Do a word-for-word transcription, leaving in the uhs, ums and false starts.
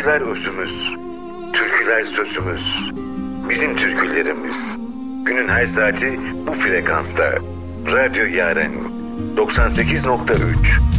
Sözler özümüz, türküler sözümüz, bizim türkülerimiz. Günün her saati bu frekansta. Radyo Yaren doksan sekiz nokta üç.